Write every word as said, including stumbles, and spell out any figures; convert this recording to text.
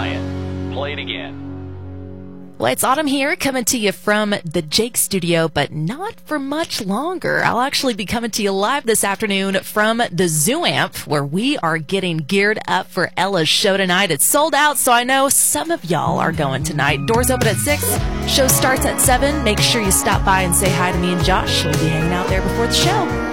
Bryant. Play it again. Well, it's Autumn here, coming to you from the Jake Studio, but not for much longer. I'll actually be coming to you live this afternoon from the Zoo Amp, where we are getting geared up for Ella's show tonight. It's sold out, so I know some of y'all are going tonight. Doors open at six, show starts at seven. Make sure you stop by and say hi to me and Josh. We'll be hanging out there before the show.